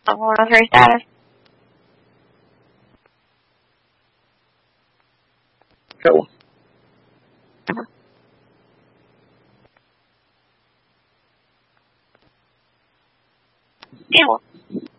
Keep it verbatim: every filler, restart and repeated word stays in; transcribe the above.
What was her status? Cool. Uh-huh. Yeah, well,